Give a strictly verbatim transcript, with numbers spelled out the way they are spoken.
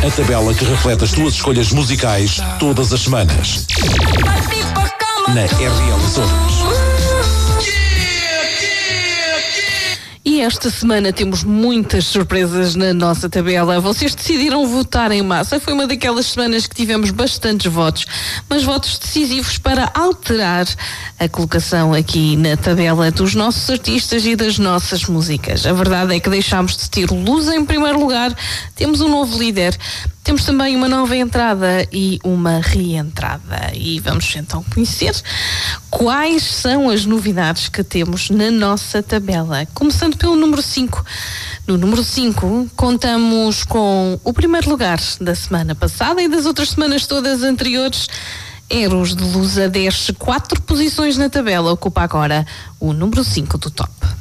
A tabela que reflete as tuas escolhas musicais todas as semanas. Na R L Açores. E esta semana temos muitas surpresas na nossa tabela. Vocês decidiram votar em massa. Foi uma daquelas semanas que tivemos bastantes votos, mas votos decisivos para alterar a colocação aqui na tabela dos nossos artistas e das nossas músicas. A verdade é que deixámos de ter Luz em primeiro lugar, temos um novo líder. Temos também uma nova entrada e uma reentrada. E vamos então conhecer quais são as novidades que temos na nossa tabela. Começando pelo número cinco. No número cinco, contamos com o primeiro lugar da semana passada e das outras semanas todas anteriores. Eros de Lusa desce quatro posições na tabela, ocupa agora o número cinco do top.